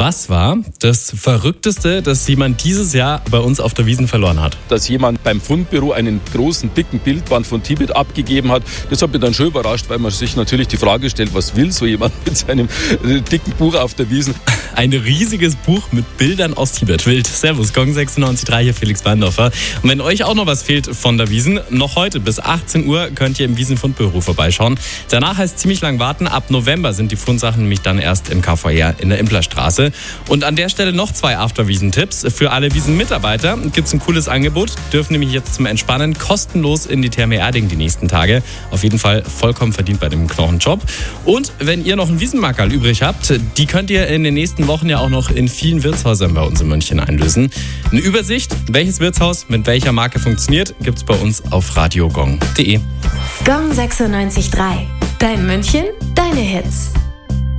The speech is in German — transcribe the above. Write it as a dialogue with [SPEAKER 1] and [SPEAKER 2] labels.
[SPEAKER 1] Was war das Verrückteste, das jemand dieses Jahr bei uns auf der Wiesn verloren hat?
[SPEAKER 2] Dass jemand beim Fundbüro einen großen, dicken Bildband von Tibet abgegeben hat, das hat mich dann schon überrascht, weil man sich natürlich die Frage stellt, was will so jemand mit seinem dicken Buch auf der Wiesn?
[SPEAKER 1] Ein riesiges Buch mit Bildern aus Tibet. Wild. Servus, Gong 96.3, hier Felix Bandorfer. Und wenn euch auch noch was fehlt von der Wiesn, noch heute bis 18 Uhr könnt ihr im Wiesn Fundbüro vorbeischauen. Danach heißt es ziemlich lang warten. Ab November sind die Fundsachen nämlich dann erst im KVR in der Implerstraße. Und an der Stelle noch 2 After-Wiesn-Tipps. Für alle Wiesn-Mitarbeiter gibt es ein cooles Angebot. Dürfen nämlich jetzt zum Entspannen kostenlos in die Therme Erding die nächsten Tage. Auf jeden Fall vollkommen verdient bei dem Knochenjob. Und wenn ihr noch einen Wiesnmarkerl übrig habt, die könnt ihr in den nächsten Wochen ja auch noch in vielen Wirtshäusern bei uns in München einlösen. Eine Übersicht, welches Wirtshaus mit welcher Marke funktioniert, gibt es bei uns auf radiogong.de.
[SPEAKER 3] Gong 96.3. Dein München, deine Hits.